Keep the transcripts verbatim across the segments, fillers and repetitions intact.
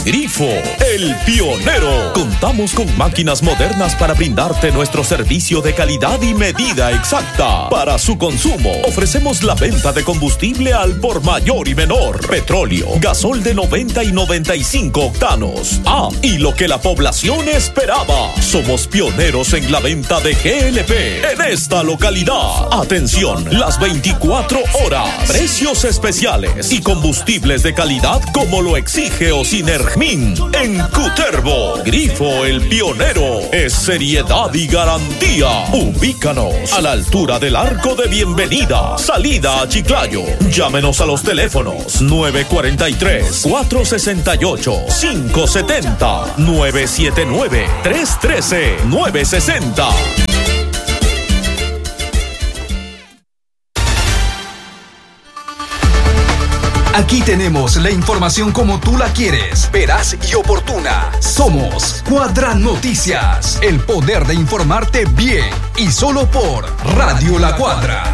Grifo, el pionero. Contamos con máquinas modernas para brindarte nuestro servicio de calidad y medida exacta. Para su consumo, ofrecemos la venta de combustible al por mayor y menor. Petróleo, gasol de noventa y noventa y cinco octanos. Ah, y lo que la población esperaba. Somos pioneros en la venta de G L P en esta localidad. Atención, las veinticuatro horas. Precios especiales y combustibles de calidad como lo exige Osinergia en Cutervo. Grifo el pionero es seriedad y garantía. Ubícanos a la altura del Arco de Bienvenida, salida a Chiclayo. Llámenos a los teléfonos nueve cuatro tres, cuatro seis ocho, cinco siete cero, nueve siete nueve, tres uno tres, nueve seis cero. Aquí tenemos la información como tú la quieres, veraz y oportuna. Somos Cuadra Noticias, el poder de informarte bien y solo por Radio La Cuadra.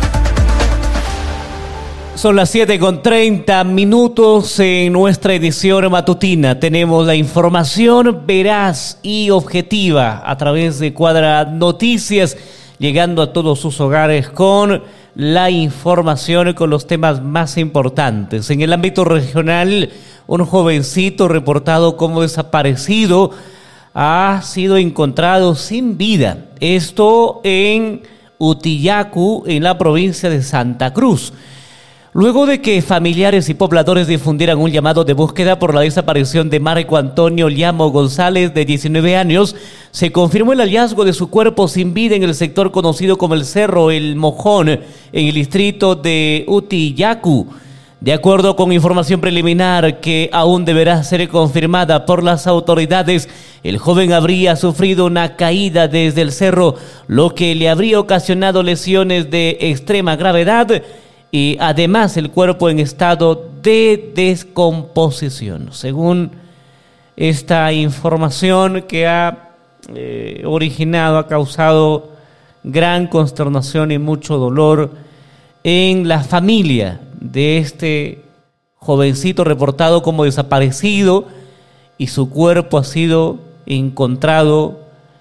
Son las siete con treinta minutos en nuestra edición matutina. Tenemos la información veraz y objetiva a través de Cuadra Noticias, llegando a todos sus hogares con la información, con los temas más importantes. En el ámbito regional, un jovencito reportado como desaparecido ha sido encontrado sin vida. Esto en Utillacu, en la provincia de Santa Cruz. Luego de que familiares y pobladores difundieran un llamado de búsqueda por la desaparición de Marco Antonio Llamo González, de diecinueve años, se confirmó el hallazgo de su cuerpo sin vida en el sector conocido como el Cerro El Mojón, en el distrito de Utillacu. De acuerdo con información preliminar que aún deberá ser confirmada por las autoridades, el joven habría sufrido una caída desde el cerro, lo que le habría ocasionado lesiones de extrema gravedad y además el cuerpo en estado de descomposición. Según esta información que ha eh, originado, ha causado gran consternación y mucho dolor en la familia de este jovencito reportado como desaparecido, y su cuerpo ha sido encontrado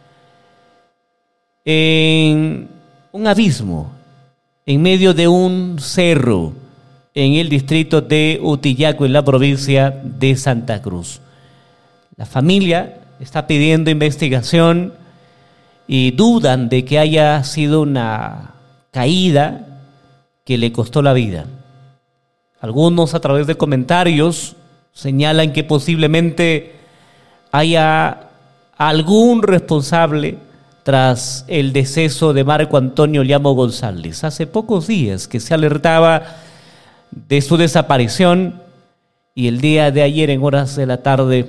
en un abismo, en medio de un cerro, en el distrito de Utillacu, en la provincia de Santa Cruz. La familia está pidiendo investigación y dudan de que haya sido una caída que le costó la vida. Algunos, a través de comentarios, señalan que posiblemente haya algún responsable tras el deceso de Marco Antonio Llamo González. Hace pocos días que se alertaba de su desaparición, y el día de ayer, en horas de la tarde,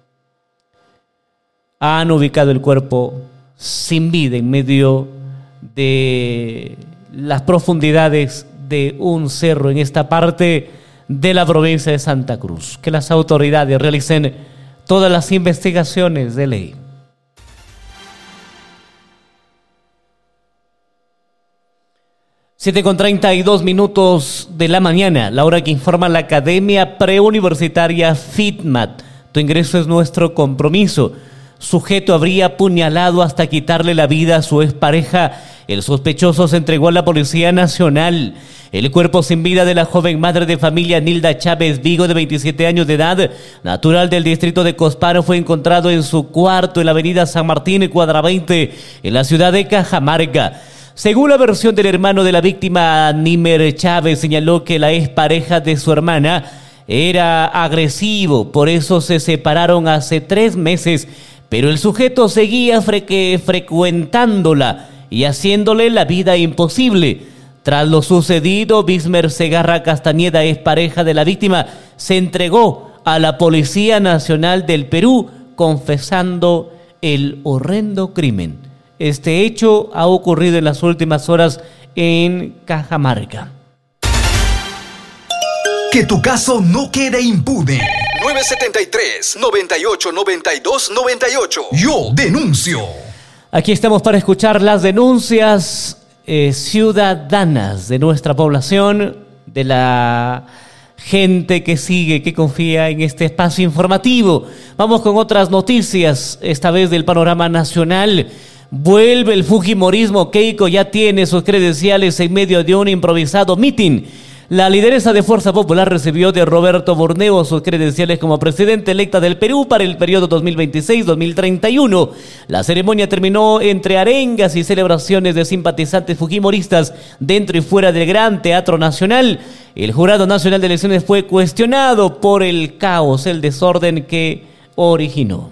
han ubicado el cuerpo sin vida en medio de las profundidades de un cerro en esta parte de la provincia de Santa Cruz. Que las autoridades realicen todas las investigaciones de ley. siete con treinta y dos minutos de la mañana, la hora que informa la Academia Preuniversitaria FITMAT. Tu ingreso es nuestro compromiso. Sujeto habría apuñalado hasta quitarle la vida a su expareja. El sospechoso se entregó a la Policía Nacional. El cuerpo sin vida de la joven madre de familia Nilda Chávez Vigo, de veintisiete años de edad, natural del distrito de Cosparo, fue encontrado en su cuarto en la avenida San Martín, cuadra veinte, en la ciudad de Cajamarca. Según la versión del hermano de la víctima, Nímer Chávez señaló que la expareja de su hermana era agresivo, por eso se separaron hace tres meses, pero el sujeto seguía fre- frecuentándola y haciéndole la vida imposible. Tras lo sucedido, Bismer Segarra Castañeda, expareja de la víctima, se entregó a la Policía Nacional del Perú, confesando el horrendo crimen. Este hecho ha ocurrido en las últimas horas en Cajamarca. Que tu caso no quede impune. nueve siete tres, noventa y ocho, noventa y dos, noventa y ocho. Yo denuncio. Aquí estamos para escuchar las denuncias eh, ciudadanas de nuestra población, de la gente que sigue, que confía en este espacio informativo. Vamos con otras noticias, esta vez del panorama nacional. Vuelve el fujimorismo. Keiko ya tiene sus credenciales en medio de un improvisado mitin. La lideresa de Fuerza Popular recibió de Roberto Borneo sus credenciales como presidente electa del Perú para el periodo dos mil veintiséis a dos mil treinta y uno. La ceremonia terminó entre arengas y celebraciones de simpatizantes fujimoristas dentro y fuera del Gran Teatro Nacional. El Jurado Nacional de Elecciones fue cuestionado por el caos, el desorden que originó.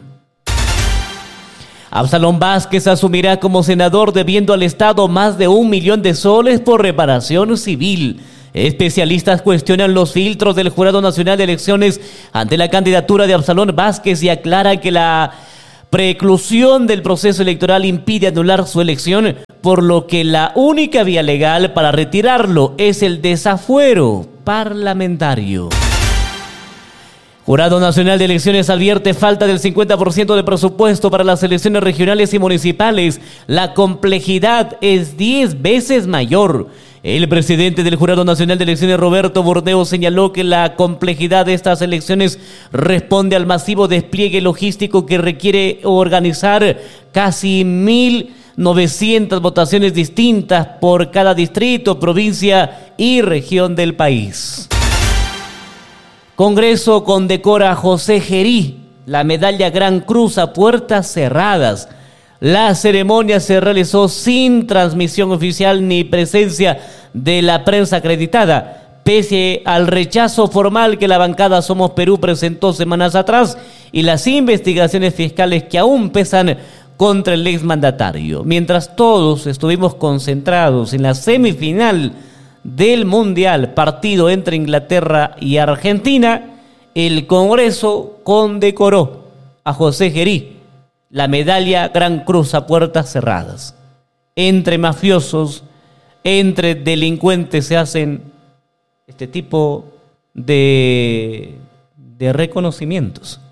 Absalón Vázquez asumirá como senador debiendo al Estado más de un millón de soles por reparación civil. Especialistas cuestionan los filtros del Jurado Nacional de Elecciones ante la candidatura de Absalón Vázquez y aclaran que la preclusión del proceso electoral impide anular su elección, por lo que la única vía legal para retirarlo es el desafuero parlamentario. Jurado Nacional de Elecciones advierte falta del cincuenta por ciento de presupuesto para las elecciones regionales y municipales. La complejidad es diez veces mayor. El presidente del Jurado Nacional de Elecciones, Roberto Borneo, señaló que la complejidad de estas elecciones responde al masivo despliegue logístico que requiere organizar casi mil novecientas votaciones distintas por cada distrito, provincia y región del país. Congreso condecora a José Gerí, la medalla Gran Cruz a puertas cerradas. La ceremonia se realizó sin transmisión oficial ni presencia de la prensa acreditada, pese al rechazo formal que la bancada Somos Perú presentó semanas atrás y las investigaciones fiscales que aún pesan contra el exmandatario. Mientras todos estuvimos concentrados en la semifinal del Mundial, partido entre Inglaterra y Argentina, el Congreso condecoró a José Gerí, la medalla Gran Cruz a puertas cerradas. Entre mafiosos, entre delincuentes se hacen este tipo de, de reconocimientos.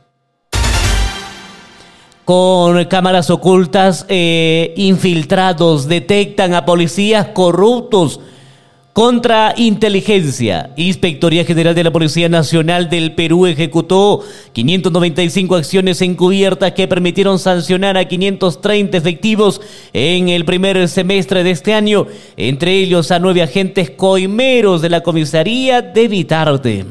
Con cámaras ocultas, eh, infiltrados detectan a policías corruptos. Contrainteligencia. Inspectoría General de la Policía Nacional del Perú ejecutó quinientas noventa y cinco acciones encubiertas que permitieron sancionar a quinientos treinta efectivos en el primer semestre de este año, entre ellos a nueve agentes coimeros de la comisaría de Vitarte.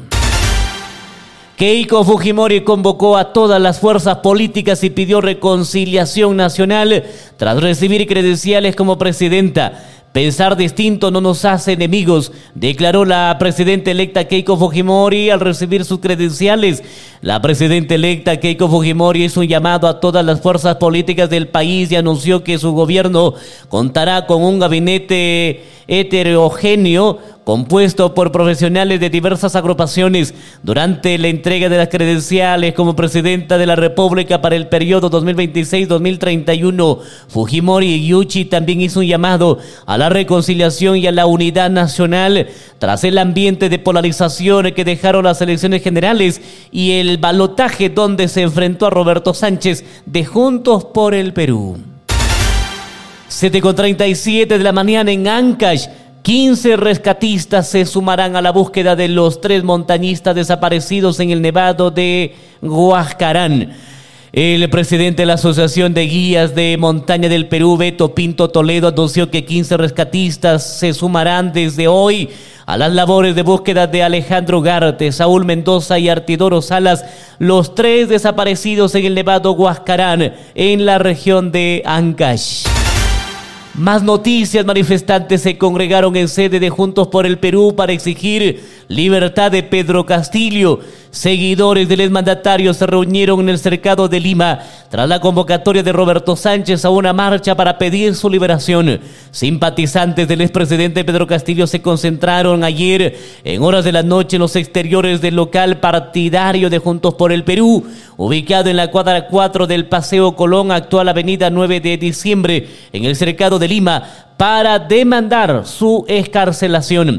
Keiko Fujimori convocó a todas las fuerzas políticas y pidió reconciliación nacional tras recibir credenciales como presidenta. Pensar distinto no nos hace enemigos, declaró la presidenta electa Keiko Fujimori al recibir sus credenciales. La presidenta electa Keiko Fujimori hizo un llamado a todas las fuerzas políticas del país y anunció que su gobierno contará con un gabinete heterogéneo compuesto por profesionales de diversas agrupaciones. Durante la entrega de las credenciales como presidenta de la República para el periodo dos mil veintiséis a dos mil treinta y uno, Fujimori Yuchi también hizo un llamado a la reconciliación y a la unidad nacional tras el ambiente de polarización que dejaron las elecciones generales y el balotaje donde se enfrentó a Roberto Sánchez de Juntos por el Perú. siete con treinta y siete de la mañana en Ancash. quince rescatistas se sumarán a la búsqueda de los tres montañistas desaparecidos en el nevado de Huascarán. El presidente de la Asociación de Guías de Montaña del Perú, Beto Pinto Toledo, anunció que quince rescatistas se sumarán desde hoy a las labores de búsqueda de Alejandro Garte, Saúl Mendoza y Artidoro Salas, los tres desaparecidos en el nevado Huascarán, en la región de Ancash. Más noticias. Manifestantes se congregaron en sede de Juntos por el Perú para exigir libertad de Pedro Castillo. Seguidores del exmandatario se reunieron en el cercado de Lima tras la convocatoria de Roberto Sánchez a una marcha para pedir su liberación. Simpatizantes del expresidente Pedro Castillo se concentraron ayer en horas de la noche en los exteriores del local partidario de Juntos por el Perú, ubicado en la cuadra cuatro del Paseo Colón, actual avenida nueve de diciembre, en el cercado de Lima, para demandar su excarcelación.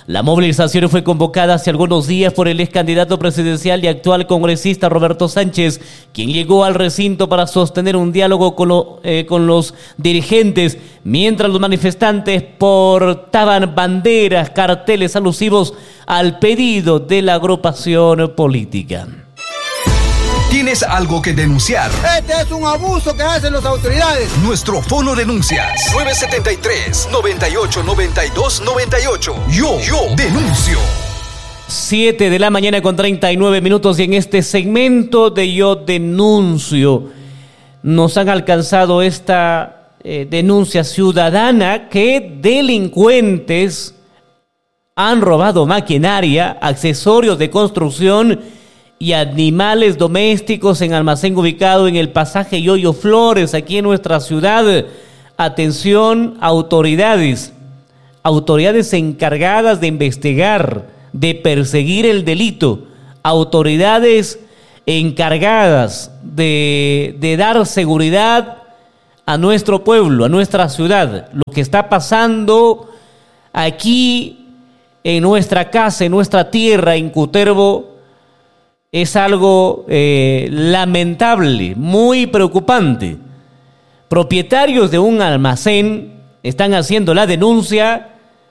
La movilización fue convocada hace algunos días por el ex candidato presidencial y actual congresista Roberto Sánchez, quien llegó al recinto para sostener un diálogo con, lo, eh, con los dirigentes, mientras los manifestantes portaban banderas, carteles alusivos al pedido de la agrupación política. ¿Tienes algo que denunciar? Este es un abuso que hacen las autoridades. Nuestro fono denuncias nueve siete tres, nueve ocho, nueve dos, nueve ocho. Yo, yo denuncio. siete de la mañana con treinta y nueve minutos y en este segmento de Yo Denuncio nos han alcanzado esta eh, denuncia ciudadana que delincuentes han robado maquinaria, accesorios de construcción y animales domésticos en almacén ubicado en el pasaje Yoyo Flores, aquí en nuestra ciudad. Atención, autoridades, autoridades encargadas de investigar, de perseguir el delito, autoridades encargadas de, de dar seguridad a nuestro pueblo, a nuestra ciudad. Lo que está pasando aquí en nuestra casa, en nuestra tierra, en Cutervo, es algo eh, lamentable, muy preocupante. Propietarios de un almacén están haciendo la denuncia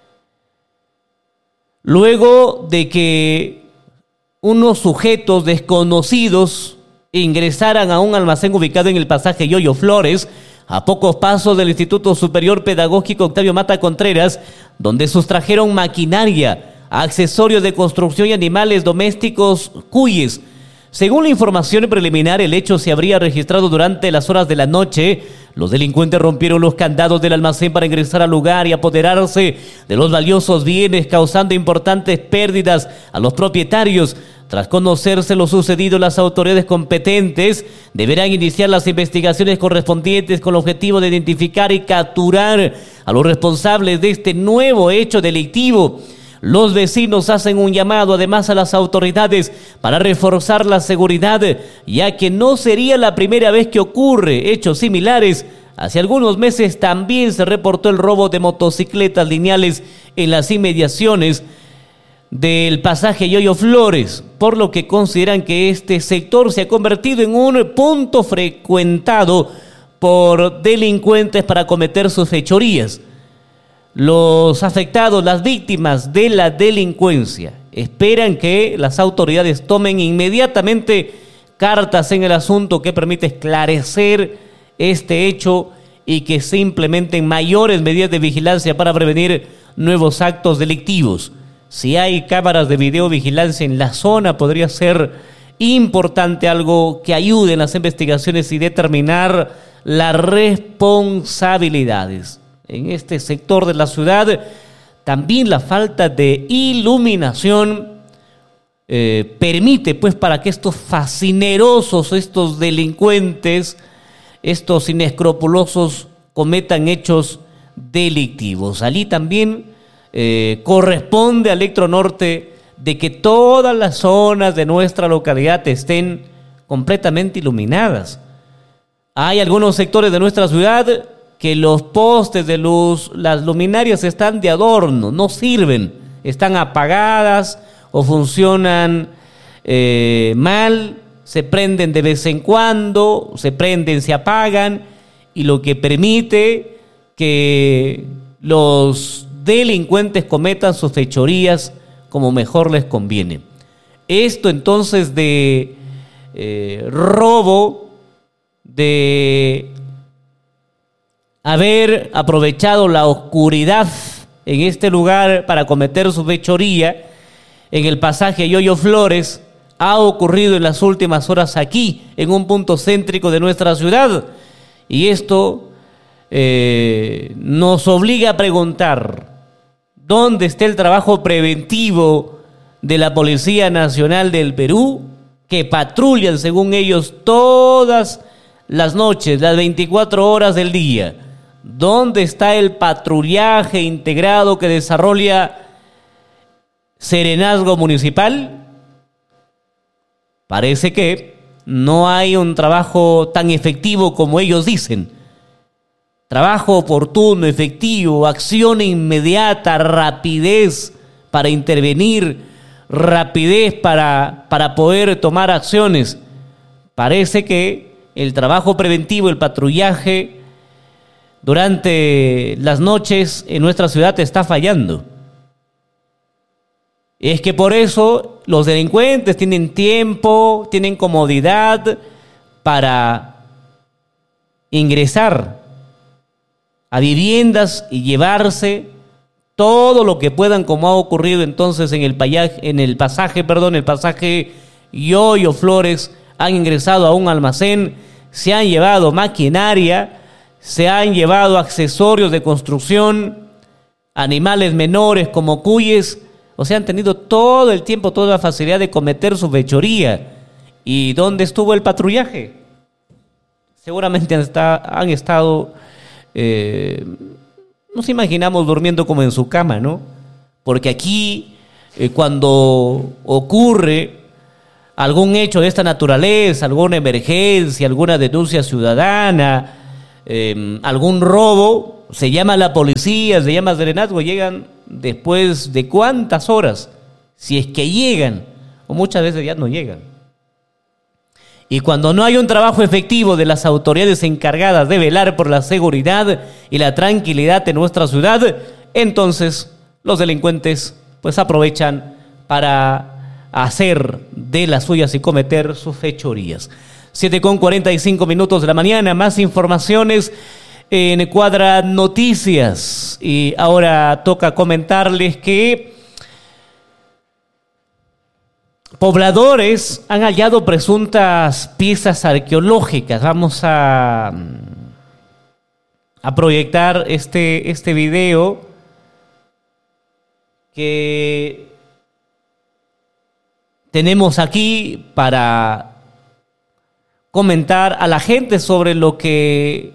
luego de que unos sujetos desconocidos ingresaran a un almacén ubicado en el pasaje Yoyo Flores, a pocos pasos del Instituto Superior Pedagógico Octavio Mata Contreras, donde sustrajeron maquinaria, accesorios de construcción y animales domésticos cuyes. Según la información preliminar, el hecho se habría registrado durante las horas de la noche. Los delincuentes rompieron los candados del almacén para ingresar al lugar y apoderarse de los valiosos bienes, causando importantes pérdidas a los propietarios. Tras conocerse lo sucedido, las autoridades competentes deberán iniciar las investigaciones correspondientes con el objetivo de identificar y capturar a los responsables de este nuevo hecho delictivo. Los vecinos hacen un llamado además a las autoridades para reforzar la seguridad, ya que no sería la primera vez que ocurre hechos similares. Hace algunos meses también se reportó el robo de motocicletas lineales en las inmediaciones del pasaje Yoyo Flores, por lo que consideran que este sector se ha convertido en un punto frecuentado por delincuentes para cometer sus fechorías. Los afectados, las víctimas de la delincuencia, esperan que las autoridades tomen inmediatamente cartas en el asunto que permite esclarecer este hecho y que se implementen mayores medidas de vigilancia para prevenir nuevos actos delictivos. Si hay cámaras de videovigilancia en la zona, podría ser importante, algo que ayude en las investigaciones y determinar las responsabilidades. En este sector de la ciudad, también la falta de iluminación eh, permite pues para que estos fascinerosos, estos delincuentes, estos inescrupulosos cometan hechos delictivos. Allí también eh, corresponde al Electronorte de que todas las zonas de nuestra localidad estén completamente iluminadas. Hay algunos sectores de nuestra ciudad que los postes de luz, las luminarias están de adorno, no sirven, están apagadas o funcionan eh, mal, se prenden de vez en cuando, se prenden, se apagan, y lo que permite que los delincuentes cometan sus fechorías como mejor les conviene. Esto entonces de eh, robo, de haber aprovechado la oscuridad en este lugar para cometer su fechoría en el pasaje Yoyo Flores, ha ocurrido en las últimas horas aquí, en un punto céntrico de nuestra ciudad. Y esto eh, nos obliga a preguntar, ¿dónde está el trabajo preventivo de la Policía Nacional del Perú, que patrullan, según ellos, todas las noches, las veinticuatro horas del día? ¿Dónde está el patrullaje integrado que desarrolla Serenazgo Municipal? Parece que no hay un trabajo tan efectivo como ellos dicen. Trabajo oportuno, efectivo, acción inmediata, rapidez para intervenir, rapidez para, para poder tomar acciones. Parece que el trabajo preventivo, el patrullaje durante las noches en nuestra ciudad está fallando. Es que por eso los delincuentes tienen tiempo, tienen comodidad para ingresar a viviendas y llevarse todo lo que puedan, como ha ocurrido entonces en el, payaje, en el pasaje, perdón, el pasaje Yoyo Flores. Han ingresado a un almacén, se han llevado maquinaria, se han llevado accesorios de construcción, animales menores como cuyes. O sea, han tenido todo el tiempo, toda la facilidad de cometer su fechoría. ¿Y dónde estuvo el patrullaje? Seguramente han, está, han estado, eh, nos imaginamos durmiendo como en su cama, ¿no? Porque aquí, eh, cuando ocurre algún hecho de esta naturaleza, alguna emergencia, alguna denuncia ciudadana, eh, algún robo, se llama a la policía, se llama a serenazgo, llegan después de cuántas horas, si es que llegan, o muchas veces ya no llegan. Y cuando no hay un trabajo efectivo de las autoridades encargadas de velar por la seguridad y la tranquilidad de nuestra ciudad, entonces los delincuentes pues aprovechan para hacer de las suyas y cometer sus fechorías. siete con cuarenta y cinco minutos de la mañana, más informaciones en Cuadra Noticias. Y ahora toca comentarles que pobladores han hallado presuntas piezas arqueológicas. Vamos a, a proyectar este, este video que tenemos aquí para comentar a la gente sobre lo que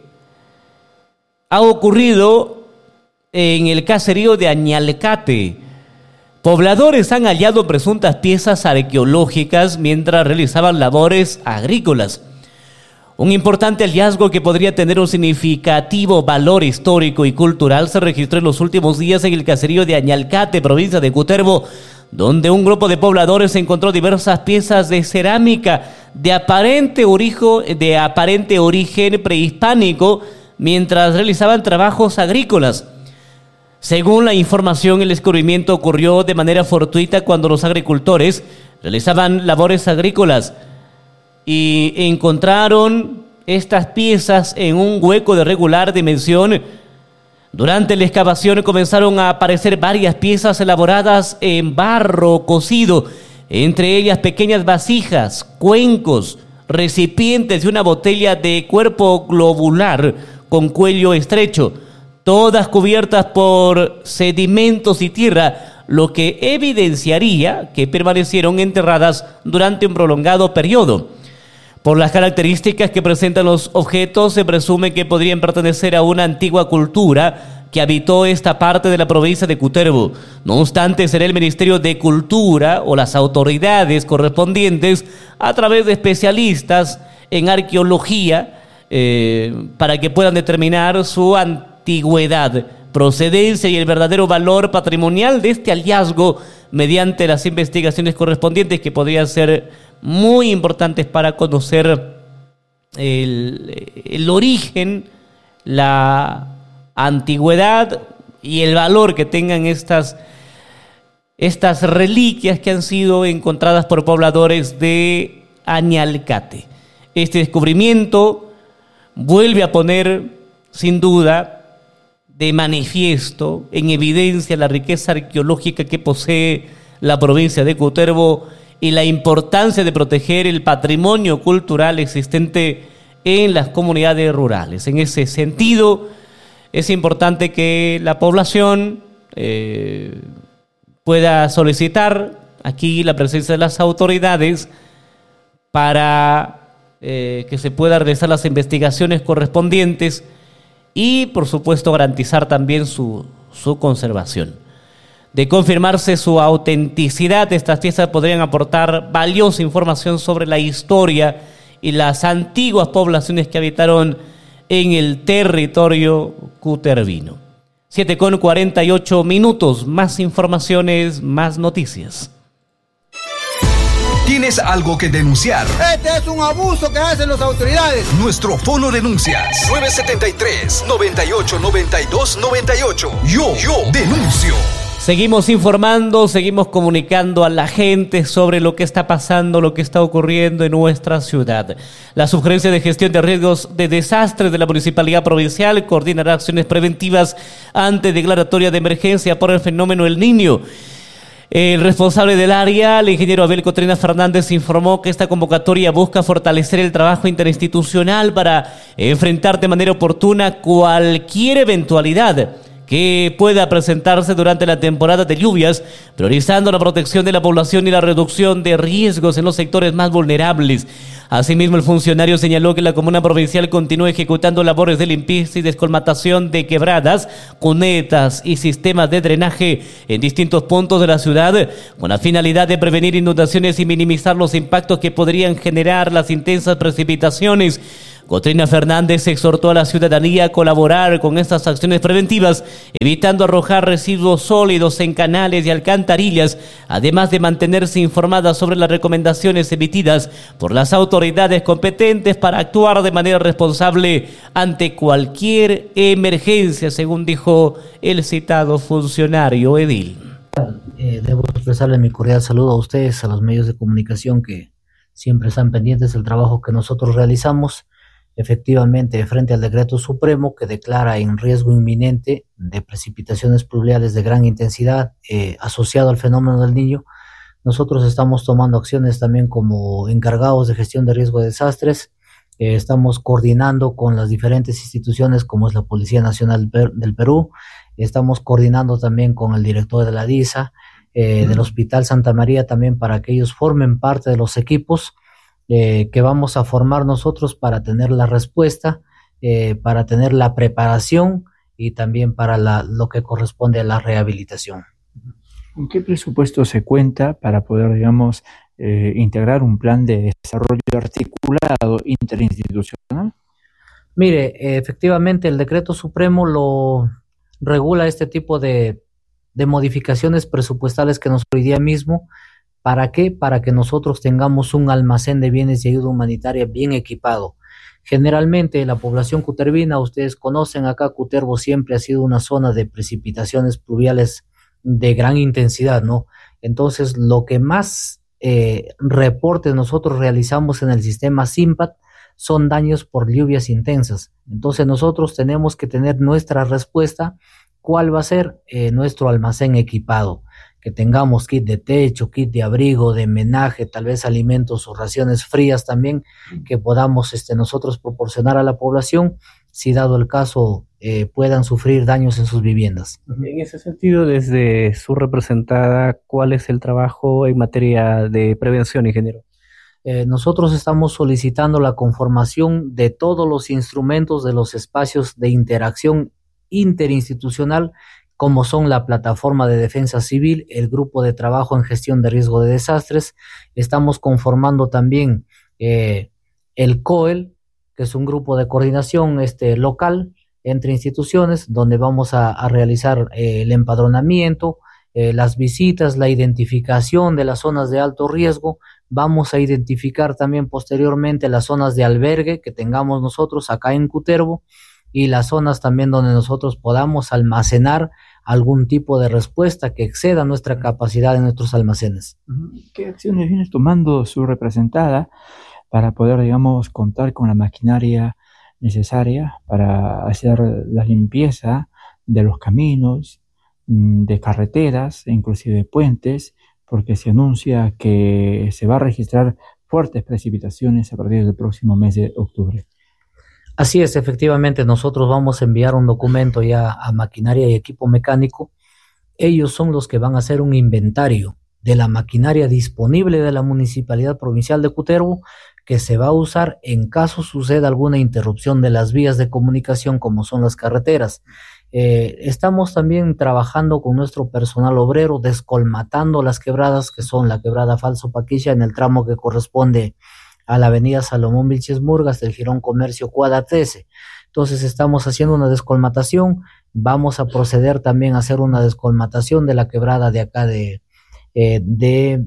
ha ocurrido en el caserío de Añalcate. Pobladores han hallado presuntas piezas arqueológicas mientras realizaban labores agrícolas. Un importante hallazgo que podría tener un significativo valor histórico y cultural se registró en los últimos días en el caserío de Añalcate, provincia de Cutervo, donde un grupo de pobladores encontró diversas piezas de cerámica de aparente origen, de aparente origen prehispánico mientras realizaban trabajos agrícolas. Según la información, el descubrimiento ocurrió de manera fortuita cuando los agricultores realizaban labores agrícolas y encontraron estas piezas en un hueco de regular dimensión. Durante la excavación comenzaron a aparecer varias piezas elaboradas en barro cocido, entre ellas pequeñas vasijas, cuencos, recipientes y una botella de cuerpo globular con cuello estrecho, todas cubiertas por sedimentos y tierra, lo que evidenciaría que permanecieron enterradas durante un prolongado periodo. Por las características que presentan los objetos, se presume que podrían pertenecer a una antigua cultura que habitó esta parte de la provincia de Cutervo. No obstante, será el Ministerio de Cultura o las autoridades correspondientes, a través de especialistas en arqueología, eh, para que puedan determinar su antigüedad, procedencia y el verdadero valor patrimonial de este hallazgo mediante las investigaciones correspondientes, que podrían ser muy importantes para conocer el, el origen, la antigüedad y el valor que tengan estas, estas reliquias que han sido encontradas por pobladores de Añalcate. Este descubrimiento vuelve a poner, sin duda, de manifiesto, en evidencia, la riqueza arqueológica que posee la provincia de Cutervo y la importancia de proteger el patrimonio cultural existente en las comunidades rurales. En ese sentido, es importante que la población eh, pueda solicitar aquí la presencia de las autoridades para eh, que se puedan realizar las investigaciones correspondientes y, por supuesto, garantizar también su, su conservación. De confirmarse su autenticidad, estas piezas podrían aportar valiosa información sobre la historia y las antiguas poblaciones que habitaron en el territorio cutervino. siete con cuarenta y ocho minutos. Más informaciones, más noticias. ¿Tienes algo que denunciar? Este es un abuso que hacen las autoridades. Nuestro fono denuncias nueve siete tres, nueve ocho, nueve dos, nueve ocho. Yo, yo denuncio. Seguimos informando, seguimos comunicando a la gente sobre lo que está pasando, lo que está ocurriendo en nuestra ciudad. La Sugerencia de Gestión de Riesgos de Desastres de la Municipalidad Provincial coordinará acciones preventivas ante declaratoria de emergencia por el fenómeno El Niño. El responsable del área, el ingeniero Abel Cotrina Fernández, informó que esta convocatoria busca fortalecer el trabajo interinstitucional para enfrentar de manera oportuna cualquier eventualidad que pueda presentarse durante la temporada de lluvias, priorizando la protección de la población y la reducción de riesgos en los sectores más vulnerables. Asimismo, el funcionario señaló que la Comuna Provincial continúa ejecutando labores de limpieza y descolmatación de quebradas, cunetas y sistemas de drenaje en distintos puntos de la ciudad, con la finalidad de prevenir inundaciones y minimizar los impactos que podrían generar las intensas precipitaciones. Cotrina Fernández exhortó a la ciudadanía a colaborar con estas acciones preventivas, evitando arrojar residuos sólidos en canales y alcantarillas, además de mantenerse informada sobre las recomendaciones emitidas por las autoridades competentes para actuar de manera responsable ante cualquier emergencia, según dijo el citado funcionario edil. Eh, debo expresarle mi cordial saludo a ustedes, a los medios de comunicación que siempre están pendientes del trabajo que nosotros realizamos. Efectivamente, frente al decreto supremo que declara en riesgo inminente de precipitaciones pluviales de gran intensidad eh, asociado al fenómeno del Niño, nosotros estamos tomando acciones también como encargados de gestión de riesgo de desastres. Eh, estamos coordinando con las diferentes instituciones como es la Policía Nacional del Perú, estamos coordinando también con el director de la DISA, eh, del Hospital Santa María también, para que ellos formen parte de los equipos Eh, que vamos a formar nosotros para tener la respuesta, eh, para tener la preparación y también para la, lo que corresponde a la rehabilitación. ¿Con qué presupuesto se cuenta para poder, digamos, eh, integrar un plan de desarrollo articulado interinstitucional? Mire, eh, efectivamente el decreto supremo lo regula este tipo de, de modificaciones presupuestales que nos hoy día mismo. ¿Para qué? Para que nosotros tengamos un almacén de bienes de ayuda humanitaria bien equipado. Generalmente la población cutervina, ustedes conocen acá, Cutervo siempre ha sido una zona de precipitaciones pluviales de gran intensidad, ¿no? Entonces, lo que más eh, reportes nosotros realizamos en el sistema SIMPAT son daños por lluvias intensas. Entonces, nosotros tenemos que tener nuestra respuesta. ¿Cuál va a ser? Eh, nuestro almacén equipado. Que tengamos kit de techo, kit de abrigo, de menaje, tal vez alimentos o raciones frías también, que podamos este, nosotros proporcionar a la población, si dado el caso eh, puedan sufrir daños en sus viviendas. En ese sentido, desde su representada, ¿cuál es el trabajo en materia de prevención, ingeniero? Eh, nosotros estamos solicitando la conformación de todos los instrumentos de los espacios de interacción interinstitucional, como son la plataforma de defensa civil, el grupo de trabajo en gestión de riesgo de desastres. Estamos conformando también eh, el COEL, que es un grupo de coordinación este, local entre instituciones, donde vamos a, a realizar eh, el empadronamiento, eh, las visitas, la identificación de las zonas de alto riesgo. Vamos a identificar también posteriormente las zonas de albergue que tengamos nosotros acá en Cutervo, y las zonas también donde nosotros podamos almacenar algún tipo de respuesta que exceda nuestra capacidad en nuestros almacenes. ¿Qué acciones viene tomando su representada para poder, digamos, contar con la maquinaria necesaria para hacer la limpieza de los caminos, de carreteras, inclusive de puentes, porque se anuncia que se va a registrar fuertes precipitaciones a partir del próximo mes de octubre? Así es, efectivamente, nosotros vamos a enviar un documento ya a maquinaria y equipo mecánico. Ellos son los que van a hacer un inventario de la maquinaria disponible de la Municipalidad Provincial de Cutervo, que se va a usar en caso suceda alguna interrupción de las vías de comunicación, como son las carreteras. Eh, estamos también trabajando con nuestro personal obrero, descolmatando las quebradas, que son la quebrada Falso Paquilla en el tramo que corresponde a la avenida Salomón Vilches Murga hasta el Jirón Comercio Cuadra trece. Entonces estamos haciendo una descolmatación, vamos a proceder también a hacer una descolmatación de la quebrada de acá de, eh, de,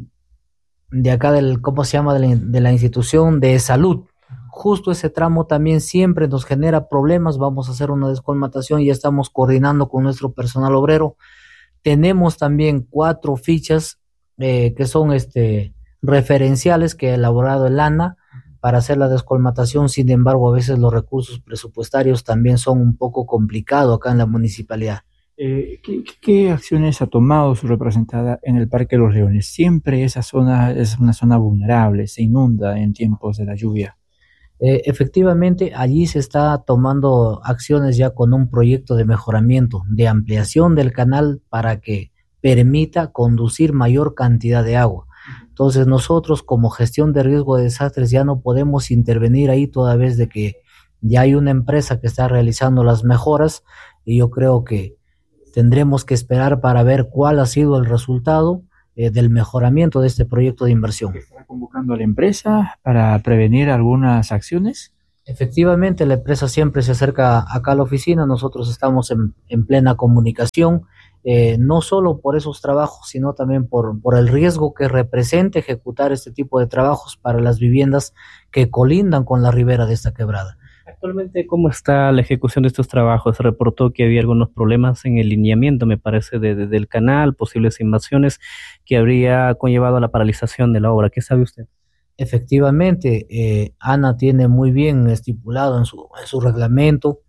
de acá del, ¿cómo se llama? De la, de la institución de salud. Justo ese tramo también siempre nos genera problemas, vamos a hacer una descolmatación y estamos coordinando con nuestro personal obrero. Tenemos también cuatro fichas eh, que son este, referenciales que ha elaborado el A N A para hacer la descolmatación, sin embargo a veces los recursos presupuestarios también son un poco complicados acá en la municipalidad. Eh, ¿qué, ¿Qué acciones ha tomado su representada en el Parque Los Leones? Siempre esa zona es una zona vulnerable, se inunda en tiempos de la lluvia. Eh, efectivamente, allí se está tomando acciones ya con un proyecto de mejoramiento, de ampliación del canal para que permita conducir mayor cantidad de agua. Entonces nosotros como gestión de riesgo de desastres ya no podemos intervenir ahí toda vez de que ya hay una empresa que está realizando las mejoras y yo creo que tendremos que esperar para ver cuál ha sido el resultado eh, del mejoramiento de este proyecto de inversión. ¿Está convocando a la empresa para prevenir algunas acciones? Efectivamente, la empresa siempre se acerca acá a la oficina, nosotros estamos en, en plena comunicación, eh, no solo por esos trabajos, sino también por, por el riesgo que representa ejecutar este tipo de trabajos para las viviendas que colindan con la ribera de esta quebrada. Actualmente, ¿cómo está la ejecución de estos trabajos? Se reportó que había algunos problemas en el lineamiento, me parece, de, de, del canal, posibles invasiones que habría conllevado a la paralización de la obra. ¿Qué sabe usted? Efectivamente, eh, A N A tiene muy bien estipulado en su, en su reglamento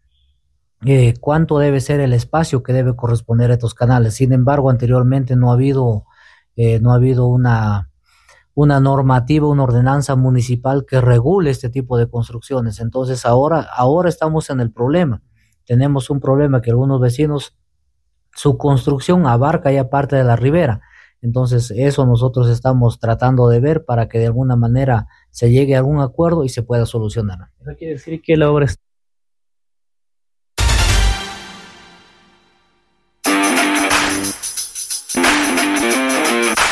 eh, cuánto debe ser el espacio que debe corresponder a estos canales. Sin embargo, anteriormente no ha habido, eh, no ha habido una, una normativa, una ordenanza municipal que regule este tipo de construcciones. Entonces ahora, ahora estamos en el problema. Tenemos un problema que algunos vecinos, su construcción abarca ya parte de la ribera. Entonces eso nosotros estamos tratando de ver para que de alguna manera se llegue a algún acuerdo y se pueda solucionar. Eso quiere decir que la obra está